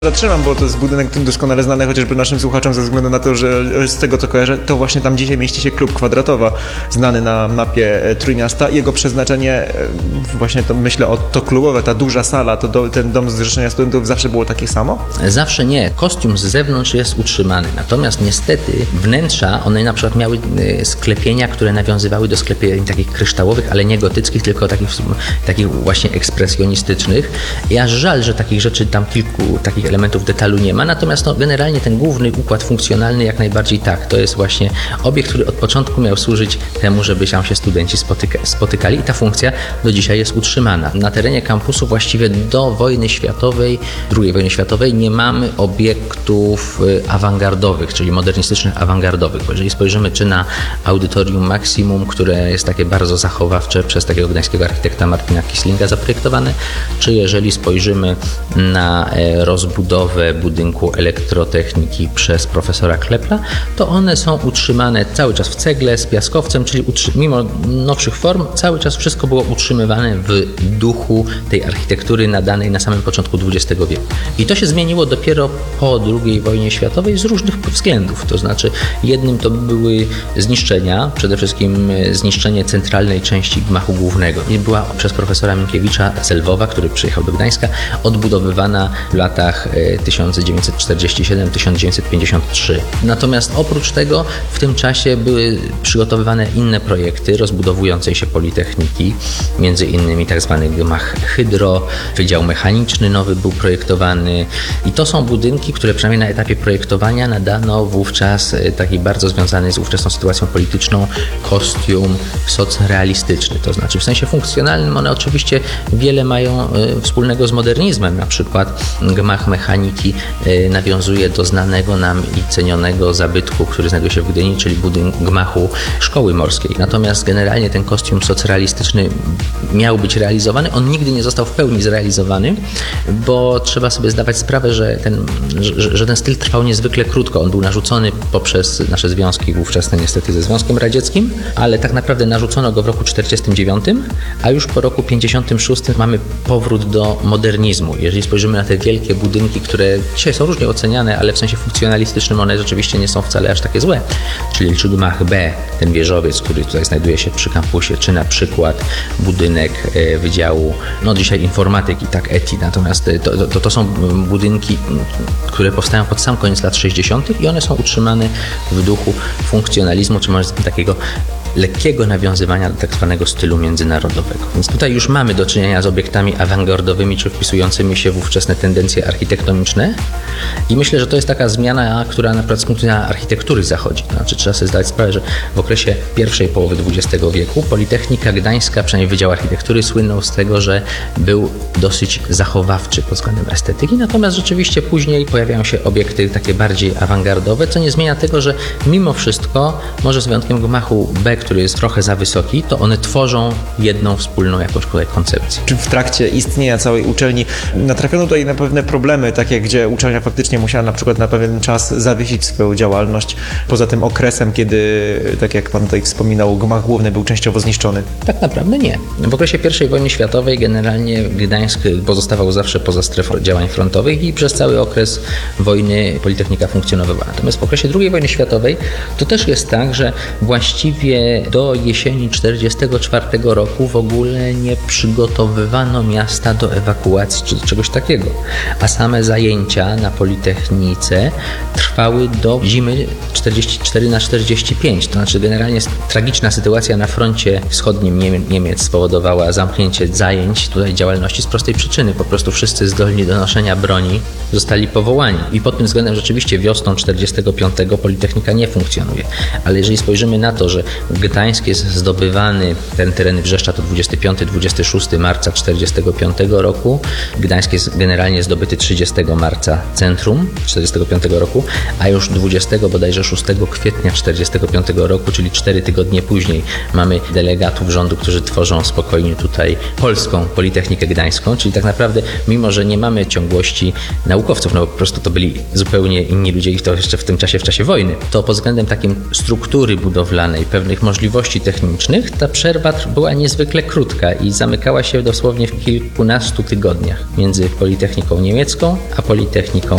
Zatrzymam, bo to jest budynek doskonale znany chociażby naszym słuchaczom ze względu na to, że z tego co kojarzę, to właśnie tam dzisiaj mieści się Klub Kwadratowa, znany na mapie Trójmiasta. Jego przeznaczenie, właśnie to myślę to klubowe, ta duża sala, ten dom Zrzeszenia Studentów zawsze było takie samo? Zawsze nie. Kostium z zewnątrz jest utrzymany. Natomiast niestety wnętrza, one na przykład miały sklepienia, które nawiązywały do sklepień takich kryształowych, ale nie gotyckich, tylko takich właśnie ekspresjonistycznych. I aż żal, że takich rzeczy tam kilku takich elementów detalu nie ma, natomiast generalnie ten główny układ funkcjonalny jak najbardziej tak. To jest właśnie obiekt, który od początku miał służyć temu, żeby tam się studenci spotykali i ta funkcja do dzisiaj jest utrzymana. Na terenie kampusu właściwie do wojny światowej, II wojny światowej nie mamy obiektów awangardowych, czyli modernistycznych awangardowych. Bo jeżeli spojrzymy czy na Audytorium Maximum, które jest takie bardzo zachowawcze przez takiego gdańskiego architekta Martina Kislinga zaprojektowane, czy jeżeli spojrzymy na rozbudowę budynku elektrotechniki przez profesora Klepla, to one są utrzymane cały czas w cegle z piaskowcem, czyli mimo nowszych form, cały czas wszystko było utrzymywane w duchu tej architektury nadanej na samym początku XX wieku. I to się zmieniło dopiero po II wojnie światowej z różnych względów. To znaczy, jednym to były zniszczenia, przede wszystkim zniszczenie centralnej części gmachu głównego. I była przez profesora Minkiewicza Selwowa, który przyjechał do Gdańska, odbudowywana w latach 1947-1953. Natomiast oprócz tego w tym czasie były przygotowywane inne projekty rozbudowującej się Politechniki, między innymi tak zwany gmach Hydro, Wydział Mechaniczny nowy był projektowany i to są budynki, które przynajmniej na etapie projektowania nadano wówczas taki bardzo związany z ówczesną sytuacją polityczną kostium socrealistyczny. To znaczy w sensie funkcjonalnym one oczywiście wiele mają wspólnego z modernizmem, na przykład gmach mechaniki nawiązuje do znanego nam i cenionego zabytku, który znajduje się w Gdyni, czyli gmachu Szkoły Morskiej. Natomiast generalnie ten kostium socrealistyczny miał być realizowany. On nigdy nie został w pełni zrealizowany, bo trzeba sobie zdawać sprawę, że ten styl trwał niezwykle krótko. On był narzucony poprzez nasze związki ówczesne niestety ze Związkiem Radzieckim, ale tak naprawdę narzucono go w roku 1949, a już po roku 1956 mamy powrót do modernizmu. Jeżeli spojrzymy na te wielkie budynki, które dzisiaj są różnie oceniane, ale w sensie funkcjonalistycznym one rzeczywiście nie są wcale aż takie złe. Czyli gmach B, ten wieżowiec, który tutaj znajduje się przy kampusie, czy na przykład budynek Wydziału, dzisiaj informatyki, tak, ETI. Natomiast to są budynki, które powstają pod sam koniec lat 60. i one są utrzymane w duchu funkcjonalizmu, czy może takiego lekkiego nawiązywania do tak zwanego stylu międzynarodowego. Więc tutaj już mamy do czynienia z obiektami awangardowymi, czy wpisującymi się w ówczesne tendencje architektoniczne i myślę, że to jest taka zmiana, która na przykład z punktu widzenia architektury zachodzi. Znaczy trzeba sobie zdać sprawę, że w okresie pierwszej połowy XX wieku Politechnika Gdańska, przynajmniej Wydział Architektury, słynął z tego, że był dosyć zachowawczy pod względem estetyki, natomiast rzeczywiście później pojawiają się obiekty takie bardziej awangardowe, co nie zmienia tego, że mimo wszystko, może z wyjątkiem gmachu B, który jest trochę za wysoki, to one tworzą jedną wspólną jakąś koncepcję. Czy w trakcie istnienia całej uczelni natrafiono tutaj na pewne problemy, takie gdzie uczelnia faktycznie musiała na przykład na pewien czas zawiesić swoją działalność, poza tym okresem, kiedy, tak jak pan tutaj wspominał, gmach główny był częściowo zniszczony? Tak naprawdę nie. W okresie I wojny światowej generalnie Gdańsk pozostawał zawsze poza strefą działań frontowych i przez cały okres wojny Politechnika funkcjonowała. Natomiast w okresie II wojny światowej to też jest tak, że właściwie do jesieni 1944 roku w ogóle nie przygotowywano miasta do ewakuacji czy do czegoś takiego. A same zajęcia na Politechnice trwały do zimy 44-45. To znaczy generalnie tragiczna sytuacja na froncie wschodnim Niemiec spowodowała zamknięcie zajęć tutaj działalności z prostej przyczyny. Po prostu wszyscy zdolni do noszenia broni zostali powołani. I pod tym względem rzeczywiście wiosną 1945 Politechnika nie funkcjonuje. Ale jeżeli spojrzymy na to, że Gdańsk jest zdobywany, ten teren Wrzeszcza to 25-26 marca 1945 roku. Gdańsk jest generalnie zdobyty 30 marca centrum 1945 roku, a już 6 kwietnia 1945 roku, czyli 4 tygodnie później, mamy delegatów rządu, którzy tworzą spokojnie tutaj polską Politechnikę Gdańską, czyli tak naprawdę, mimo że nie mamy ciągłości naukowców, no bo po prostu to byli zupełnie inni ludzie i to jeszcze w tym czasie, w czasie wojny, to pod względem takim struktury budowlanej, pewnych możliwości technicznych, ta przerwa była niezwykle krótka i zamykała się dosłownie w kilkunastu tygodniach między Politechniką Niemiecką a Politechniką